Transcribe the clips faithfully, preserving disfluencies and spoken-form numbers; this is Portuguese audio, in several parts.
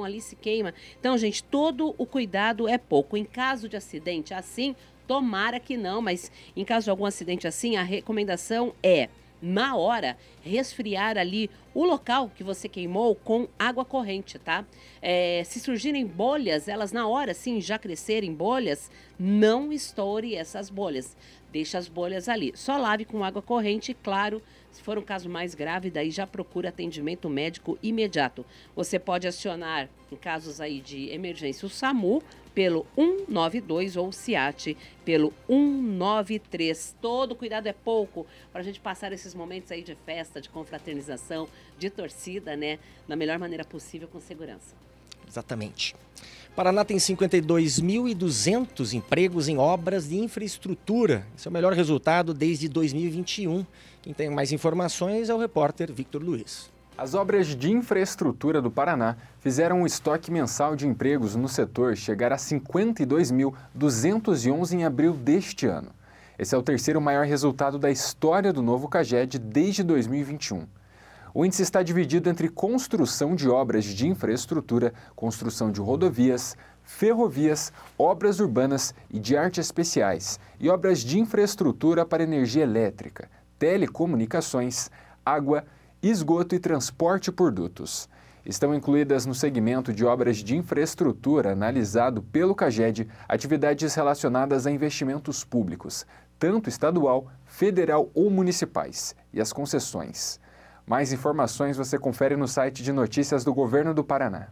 mão ali se queima. Então, gente, todo o cuidado é pouco. Em caso de acidente assim, tomara que não, mas em caso de algum acidente assim, a recomendação é, na hora, resfriar ali o local que você queimou com água corrente, tá? É, se surgirem bolhas, elas na hora, sim, já crescerem bolhas, não estoure essas bolhas. Deixa as bolhas ali. Só lave com água corrente, claro. Se for um caso mais grave, daí já procura atendimento médico imediato. Você pode acionar, em casos aí de emergência, o SAMU pelo um nove dois ou o SIAT pelo um nove três. Todo cuidado é pouco para a gente passar esses momentos aí de festa, de confraternização, de torcida, né? Da melhor maneira possível, com segurança. Exatamente. Paraná tem cinquenta e dois mil e duzentos empregos em obras de infraestrutura. Esse é o melhor resultado desde dois mil e vinte e um. Quem tem mais informações é o repórter Victor Luiz. As obras de infraestrutura do Paraná fizeram o estoque mensal de empregos no setor chegar a cinquenta e dois mil duzentos e onze em abril deste ano. Esse é o terceiro maior resultado da história do novo CAGED desde dois mil e vinte e um. O índice está dividido entre construção de obras de infraestrutura, construção de rodovias, ferrovias, obras urbanas e de artes especiais e obras de infraestrutura para energia elétrica, telecomunicações, água, esgoto e transporte por dutos. Estão incluídas no segmento de obras de infraestrutura analisado pelo CAGED atividades relacionadas a investimentos públicos, tanto estadual, federal ou municipais, e as concessões. Mais informações você confere no site de notícias do Governo do Paraná.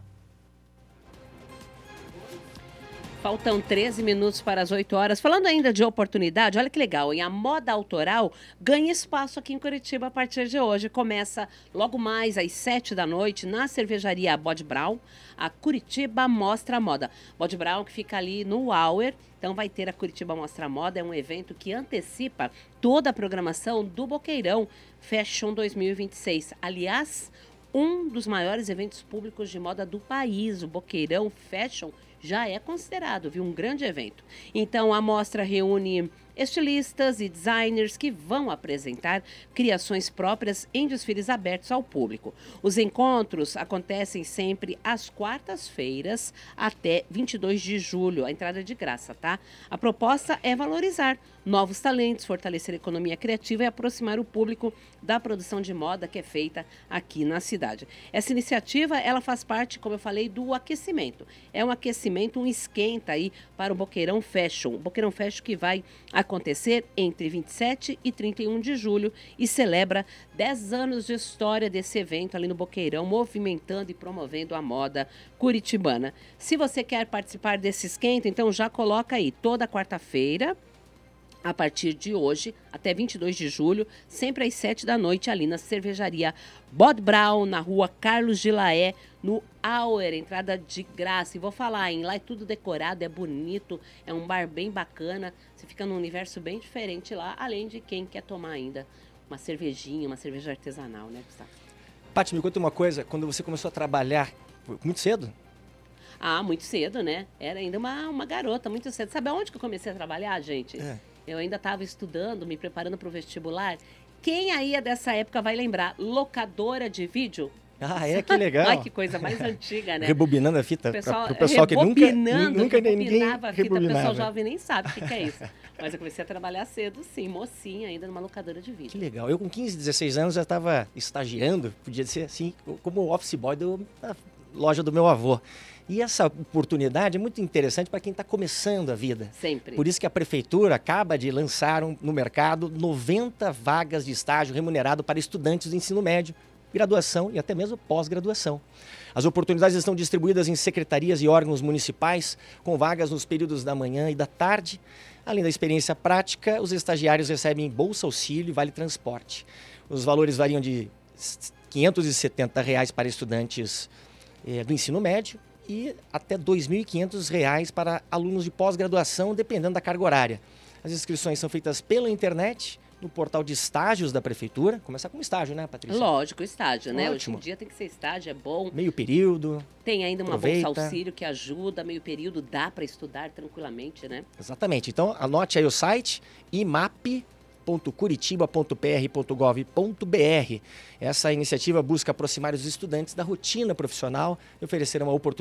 Faltam treze minutos para as oito horas. Falando ainda de oportunidade, olha que legal, hein? A moda autoral ganha espaço aqui em Curitiba a partir de hoje. Começa logo mais às sete da noite na cervejaria Bode Brown. A Curitiba Mostra Moda. Bode Brown que fica ali no Auer. Então vai ter a Curitiba Mostra Moda. É um evento que antecipa toda a programação do Boqueirão Fashion dois mil e vinte e seis. Aliás, um dos maiores eventos públicos de moda do país, o Boqueirão Fashion, já é considerado, viu, um grande evento. Então, a mostra reúne estilistas e designers que vão apresentar criações próprias em desfiles abertos ao público. Os encontros acontecem sempre às quartas-feiras até vinte e dois de julho. A entrada é de graça, tá? A proposta é valorizar novos talentos, fortalecer a economia criativa e aproximar o público da produção de moda que é feita aqui na cidade. Essa iniciativa, ela faz parte, como eu falei, do aquecimento. É um aquecimento, um esquenta aí para o Boqueirão Fashion. O Boqueirão Fashion que vai acontecer entre vinte e sete e trinta e um de julho e celebra dez anos de história desse evento ali no Boqueirão, movimentando e promovendo a moda curitibana. Se você quer participar desse esquenta, então já coloca aí toda quarta-feira, a partir de hoje, até vinte e dois de julho, sempre às sete da noite, ali na cervejaria Bode Brown, na rua Carlos de Laé, no Auer, entrada de graça. E vou falar, hein, lá é tudo decorado, é bonito, é um bar bem bacana, você fica num universo bem diferente lá, além de quem quer tomar ainda uma cervejinha, uma cerveja artesanal, né, Gustavo? Paty, me conta uma coisa, quando você começou a trabalhar, muito cedo? Ah, muito cedo, né? Era ainda uma, uma garota, muito cedo. Sabe aonde que eu comecei a trabalhar, gente? É. Eu ainda estava estudando, me preparando para o vestibular. Quem aí é dessa época vai lembrar? Locadora de vídeo? Ah, é? Que legal. Ai, que coisa mais antiga, né? Rebobinando a fita. O pessoal, pro pessoal que nunca, nunca ninguém a fita, rebobinava. O pessoal jovem nem sabe o que, que é isso. Mas eu comecei a trabalhar cedo, sim, mocinha, ainda numa locadora de vídeo. Que legal. Eu com quinze, dezesseis anos já estava estagiando, podia ser assim, como office boy do, da loja do meu avô. E essa oportunidade é muito interessante para quem está começando a vida. Sempre. Por isso que a prefeitura acaba de lançar um, no mercado noventa vagas de estágio remunerado para estudantes do ensino médio, graduação e até mesmo pós-graduação. As oportunidades estão distribuídas em secretarias e órgãos municipais, com vagas nos períodos da manhã e da tarde. Além da experiência prática, os estagiários recebem bolsa auxílio e vale transporte. Os valores variam de quinhentos e setenta reais para estudantes eh, do ensino médio e até dois mil e quinhentos reais para alunos de pós-graduação, dependendo da carga horária. As inscrições são feitas pela internet, no portal de estágios da prefeitura. Começar com estágio, né, Patrícia? Lógico, estágio, né? Ótimo. Hoje em dia tem que ser estágio, é bom. Meio período. Tem ainda uma aproveita. bolsa auxílio que ajuda, meio período, dá para estudar tranquilamente, né? Exatamente. Então, anote aí o site imap ponto curitiba ponto p r ponto gov ponto b r. Essa iniciativa busca aproximar os estudantes da rotina profissional e oferecer uma oportunidade